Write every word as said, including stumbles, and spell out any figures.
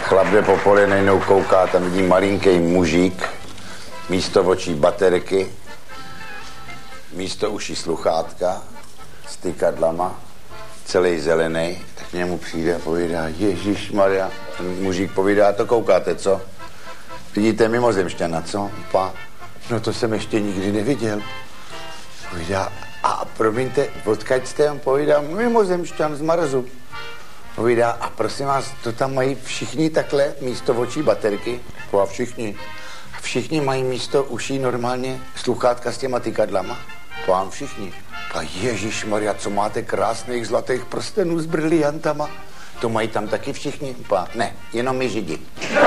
Chlap jde po poli, nejnou kouká, tam vidí malinký mužík, místo očí baterky, místo uší sluchátka, s tykadlama, celý zelený, tak k němu přijde a povídá, Ježišmarja, ten mužík povídá, to koukáte, co? Vidíte mimozemšťana, co? Pa, no to jsem ještě nikdy neviděl. Povídá, a promiňte, odkaď jste? On povídá, mimozemšťan z Marsu. Povídá, a prosím vás, to tam mají všichni takhle místo očí baterky? Po a všichni. A všichni mají místo uší normálně sluchátka s těma tykadlama? Po a všichni. A Ježišmarja, co máte krásných zlatých prstenů s briliantama? To mají tam taky všichni? Pa, ne, jenom my Židi.